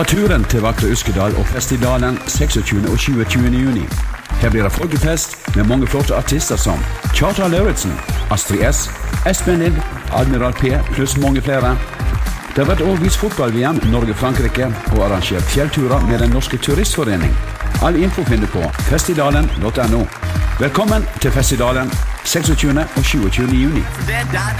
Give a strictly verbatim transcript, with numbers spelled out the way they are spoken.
Ta turen til vakre Uskedal og festivalen seksogtyvende og tjuetyvende juni. Her blir det folkefest med mange flotte artister som Kjartan Lauritzen, Astrid S, Espen Lind, Admiral P pluss mange flere. Det har vært også vist fotball-V M Norge-Frankrike og arrangert fjellturer med Den Norske Turistforening. All info finner du på festivalen punktum no. Velkommen til festivalen seksogtyvende og tjuetyvende juni.